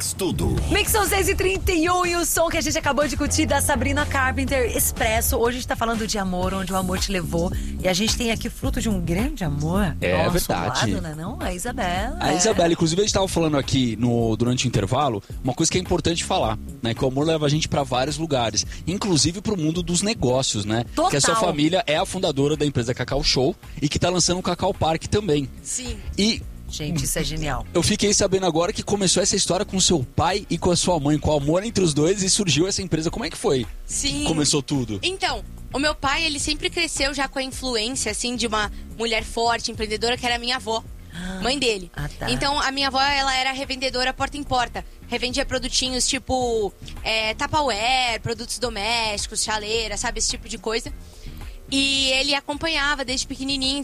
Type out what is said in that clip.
Faz tudo. Mixão 6h31 e o som que a gente acabou de curtir da Sabrina Carpenter, Expresso. Hoje a gente tá falando de amor, onde o amor te levou. E a gente tem aqui fruto de um grande amor. É nosso verdade. lado, né, não? A Isabela. A Isabela, inclusive a gente tava falando aqui durante o intervalo, uma coisa que é importante falar, né? Que o amor leva a gente pra vários lugares, inclusive pro mundo dos negócios, né? Total. Que a sua família é a fundadora da empresa Cacau Show e que tá lançando o Cacau Park também. Sim. E Gente, isso é genial. eu fiquei sabendo agora que começou essa história com seu pai e com a sua mãe, com o amor entre os dois, e surgiu essa empresa. Como é que foi? Sim. Começou tudo. Então, o meu pai, ele sempre cresceu já com a influência, assim, de uma mulher forte, empreendedora, que era a minha avó. Mãe dele. Ah, tá. Então, a minha avó, ela era revendedora porta em porta. Revendia produtinhos tipo Tupperware, produtos domésticos, chaleira, sabe? Esse tipo de coisa. E ele acompanhava desde pequenininho.